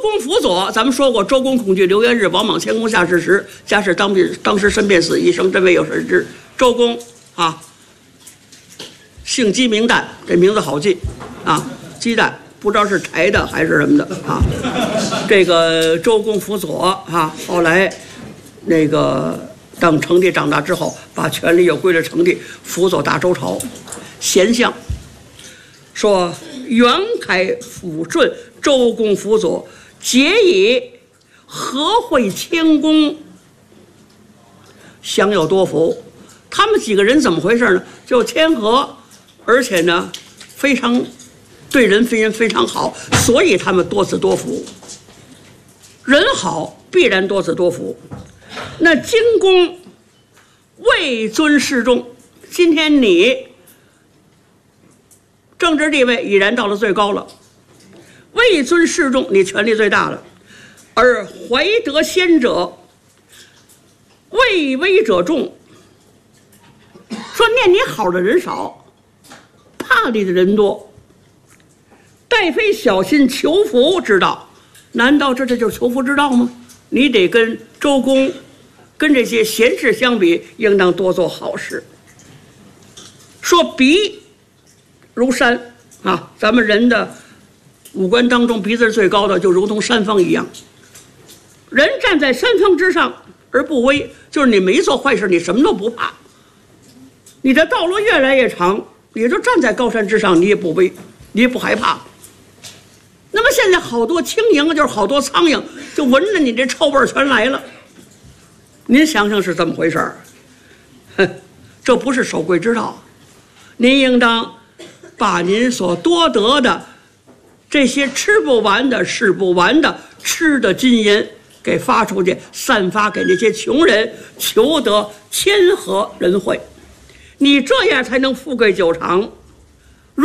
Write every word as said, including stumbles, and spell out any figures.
公辅佐，咱们说过，周公恐惧流言日，王莽谦恭下士时。假使当兵当时身便死，一生真未有谁知。周公啊，姓姬名旦，这名字好记啊，鸡蛋不知道是柴的还是什么的啊。这个周公辅佐啊，后来那个等成帝长大之后，把权力又归了成帝，辅佐大周朝。贤相说：“元凯抚顺，周公辅佐，皆以和惠谦恭，享有多福。”他们几个人怎么回事呢？就谦和，而且呢，非常对人非人非常好，所以他们多子多福。人好必然多子多福。那荆公位尊示众，今天你政治地位已然到了最高了，位尊示众，你权力最大了，而怀德先者，位威者众。说念你好的人少，怕你的人多。待非小心求福之道，难道这这就是求福之道吗？你得跟周公跟这些贤士相比，应当多做好事。说鼻如山啊，咱们人的五官当中，鼻子是最高的，就如同山峰一样。人站在山峰之上而不危，就是你没做坏事，你什么都不怕。你的道路越来越长，你就站在高山之上，你也不危，你也不害怕。那么现在好多轻盈，就是好多苍蝇，就闻着你这臭味全来了。您想想是怎么回事儿？哼，这不是守贵之道。您应当把您所多得的这些吃不完的、使不完的吃的金银给发出去，散发给那些穷人，求得谦和仁惠。你这样才能富贵久长。